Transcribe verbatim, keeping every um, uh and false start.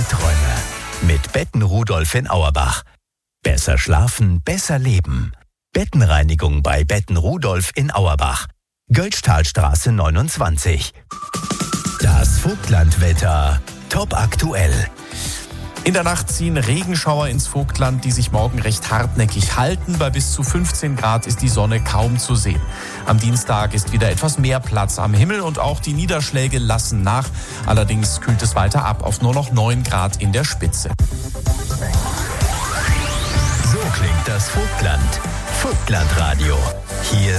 Albträume. Mit Betten Rudolf in Auerbach. Besser schlafen, besser leben. Bettenreinigung bei Betten Rudolf in Auerbach. Götztalstraße neunundzwanzig. Das Vogtlandwetter. Top aktuell. In der Nacht ziehen Regenschauer ins Vogtland, die sich morgen recht hartnäckig halten. Bei bis zu fünfzehn Grad ist die Sonne kaum zu sehen. Am Dienstag ist wieder etwas mehr Platz am Himmel und auch die Niederschläge lassen nach. Allerdings kühlt es weiter ab auf nur noch neun Grad in der Spitze. So klingt das Vogtland. Vogtlandradio. Hier